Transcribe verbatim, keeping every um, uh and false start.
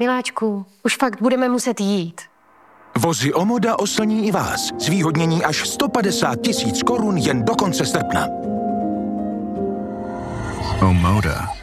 Miláčku, už fakt budeme muset jít. Vozy Omoda oslní i vás. Zvýhodnění až sto padesát tisíc korun jen do konce srpna. Omoda.